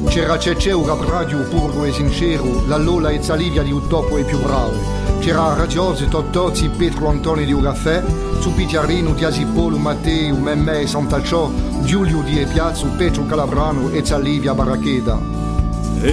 C'era Cecce un rap radio puro e sincero, la Lola e Zalivia di un topo e più brave. C'era Radiose, Tottozzi, Petro Antoni di un caffè, su Pitiarino, Diasipolo, Matteo, Memme e Sant'Alciò, Giulio di e Piazzo, Petro Calabrano e Zalivia Barracheda.